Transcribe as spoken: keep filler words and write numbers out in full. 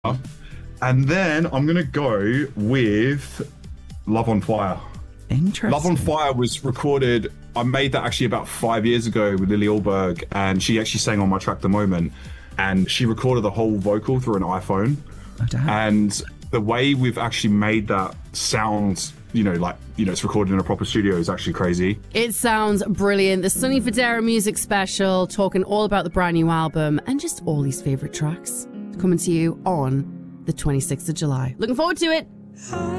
And then I'm going to go with Love on Fire. Interesting. Love on Fire was recorded, I made that actually about five years ago with Lily Alberg, and she actually sang on my track The Moment, and she recorded the whole vocal through an iPhone. Oh, damn. And the way we've actually made that sound, you know, like, you know, it's recorded in a proper studio is actually crazy. It sounds brilliant. The Sonny Fodera Music Special, talking all about the brand new album and just all these favourite tracks coming to you on the twenty-sixth of July. Looking forward to it.